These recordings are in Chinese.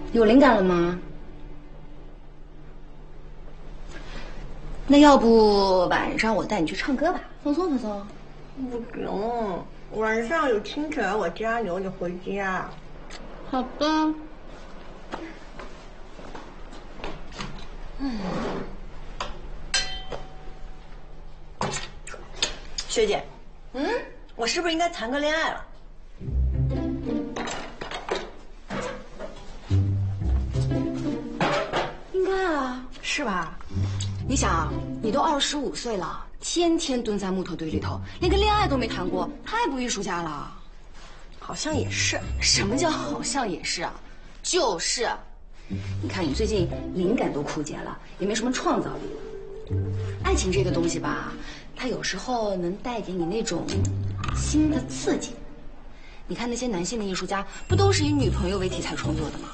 有灵感了吗？那要不晚上我带你去唱歌吧，放松放松。 不行，晚上有清晨我加油，你回家。 好的。 学姐，我是不是应该谈个恋爱了？ 应该啊， 是吧？ 你想，你都25岁了，天天蹲在木头堆里头，连个恋爱都没谈过，太不艺术家了。 好像也是。 什么叫好像也是啊？就是。你看你最近灵感都枯竭了，也没什么创造力了。爱情这个东西吧，它有时候能带给你那种新的刺激。你看那些男性的艺术家，不都是以女朋友为题材创作的吗？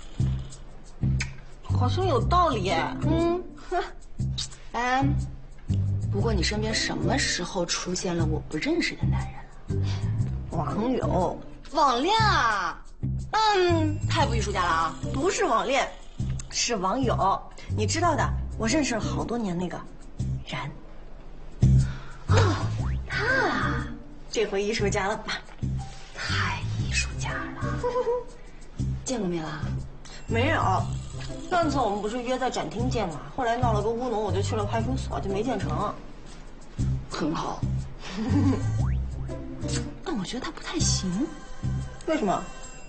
好像有道理哎。 哎，不过你身边什么时候出现了我不认识的男人了？ 网友。 网恋啊？太不艺术家了啊！ 不是网恋，是网友。你知道的，我认识了好多年那个然。 哦，他啊， 这回艺术家了吧？ 太艺术家了。见过面了？ 没有。上次我们不是约在展厅见嘛，后来闹了个乌龙，我就去了派出所，就没见成。 很好。但我觉得他不太行。 为什么？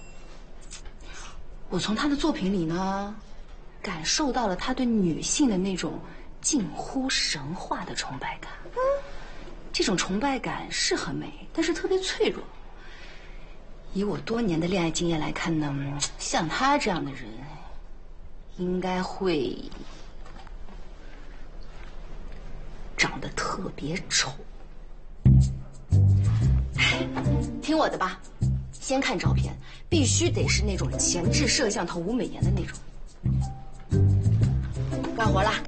我从他的作品里呢，感受到了他对女性的那种近乎神话的崇拜感。这种崇拜感是很美，但是特别脆弱。以我多年的恋爱经验来看呢，像他这样的人，应该会长得特别丑。听我的吧，先看照片，必须得是那种前置摄像头无美颜的那种。干活啦！